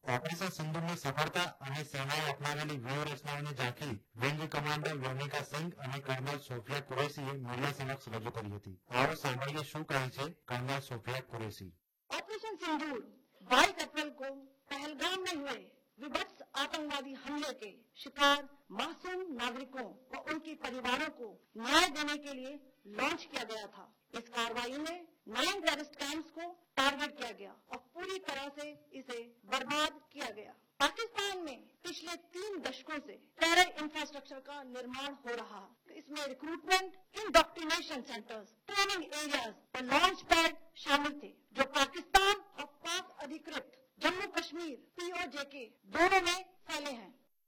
Operation સિંદૂરની સફળતા અને સેનાએ અપનાવેલી વ્યૂહરચનાઓની ઝાંખી વિંગ કમાન્ડર યોમિકા સિંઘ અને કર્નલ સોફિયા કુરેશીએ મીડિયા સમક્ષ રજૂ કરી હતી. આવો સાંભળીએ શું કહે છે કર્નલ સોફિયા કુરેશી. ऑपरेशन सिंदूर 22 अप्रैल को पहलगाम में हुए विभत्स आतंकवादी हमले के शिकार मासूम नागरिकों व उनके परिवारों को न्याय देने के लिए लॉन्च किया गया था. इस कार्रवाई में 9 टेररिस्ट कैंप्स को टारगेट किया गया और पूरी तरह से इसे बर्बाद किया गया. पाकिस्तान में पिछले 3 दशकों से टेरर इंफ्रास्ट्रक्चर का निर्माण हो रहा है. इसमें recruitment, indoctrination centres, training areas और लॉन्च पैड शामिल थे जो पाकिस्तान और पाक अधिकृत जम्मू कश्मीर POJ के दोनों में फैले हैं.